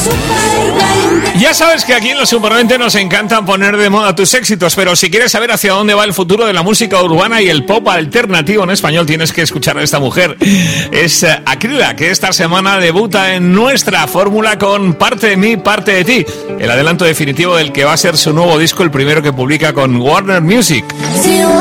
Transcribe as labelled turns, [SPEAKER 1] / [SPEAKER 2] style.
[SPEAKER 1] Ya sabes que aquí en Los Superventas nos encanta poner de moda tus éxitos, pero si quieres saber hacia dónde va el futuro de la música urbana y el pop alternativo en español, tienes que escuchar a esta mujer. Es Acrila, que esta semana debuta en nuestra fórmula con Parte de mí, parte de ti, el adelanto definitivo del que va a ser su nuevo disco, el primero que publica con Warner Music.